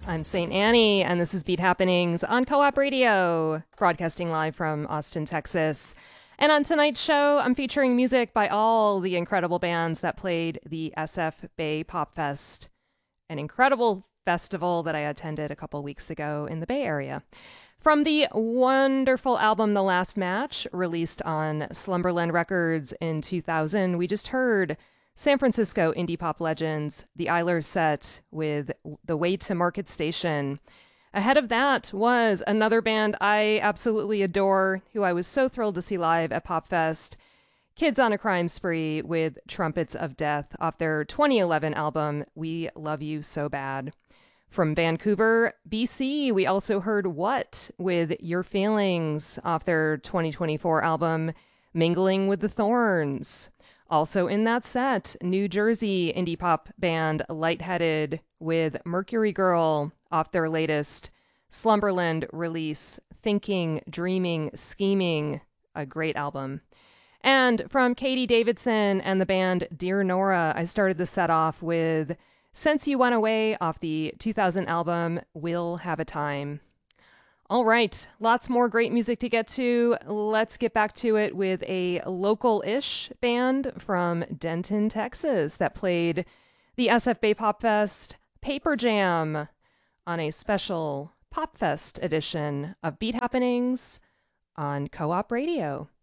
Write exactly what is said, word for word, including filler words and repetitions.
I'm Saint Annie, and this is Beat Happenings on Co-op Radio, broadcasting live from Austin, Texas. And on tonight's show, I'm featuring music by all the incredible bands that played the S F Bay Pop Fest, an incredible festival that I attended a couple weeks ago in the Bay Area. From the wonderful album The Last Match, released on Slumberland Records in two thousand, we just heard San Francisco indie pop legends, the Eilers set with The Way to Market Station. Ahead of that was another band I absolutely adore, who I was so thrilled to see live at PopFest, Kids on a Crime Spree with Trumpets of Death off their twenty eleven album, We Love You So Bad. From Vancouver, B C, we also heard What with Your Feelings off their twenty twenty-four album, Mingling with the Thorns. Also in that set, New Jersey indie pop band Lightheaded with Mercury Girl off their latest Slumberland release, Thinking, Dreaming, Scheming, a great album. And from Katie Davidson and the band Dear Nora, I started the set off with Since You Went Away off the two thousand album We'll Have a Time. All right, lots more great music to get to. Let's get back to it with a local-ish band from Denton, Texas that played the S F Bay Pop Fest Paper Jam on a special Pop Fest edition of Beat Happenings on Co-op Radio.